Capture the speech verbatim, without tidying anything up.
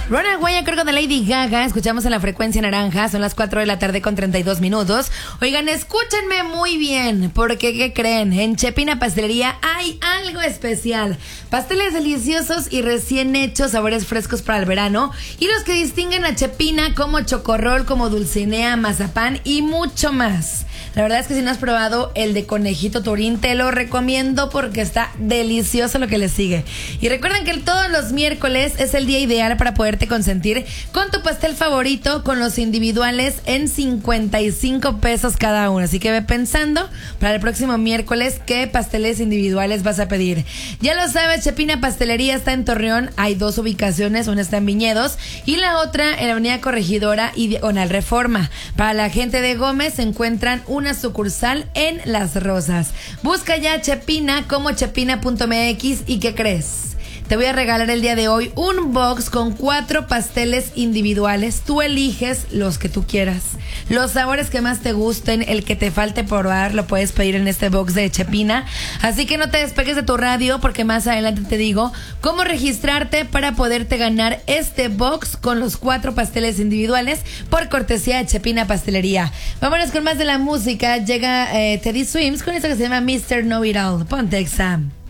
Runaway a cargo de Lady Gaga. Escuchamos en la frecuencia naranja. Son las cuatro de la tarde con treinta y dos minutos. Oigan, escúchenme muy bien, porque ¿qué creen? En Chepina Pastelería hay algo especial. Pasteles deliciosos y recién hechos, sabores frescos para el verano, y los que distinguen a Chepina como chocorrol, como dulcinea, mazapán y mucho más. La verdad es que si no has probado el de conejito turín, te lo recomiendo porque está delicioso lo que le sigue. Y recuerden que todos los miércoles es el día ideal para poderte consentir con tu pastel favorito, con los individuales en cincuenta y cinco pesos cada uno. Así que ve pensando para el próximo miércoles qué pasteles individuales vas a pedir. Ya lo sabes, Chepina Pastelería está en Torreón. Hay dos ubicaciones, una está en Viñedos y la otra en la Avenida Corregidora y Diagonal Reforma. Para la gente de Gómez se encuentran una sucursal en Las Rosas. Busca ya Chepina como chepina punto m x. ¿Y qué crees? Te voy a regalar el día de hoy un box con cuatro pasteles individuales. Tú eliges los que tú quieras, los sabores que más te gusten, el que te falte probar lo puedes pedir en este box de Chepina. Así que no te despegues de tu radio, porque más adelante te digo cómo registrarte para poderte ganar este box con los cuatro pasteles individuales por cortesía de Chepina Pastelería. Vámonos con más de la música. Llega eh, Teddy Swims con esto que se llama mister Know It All. Ponte Exam.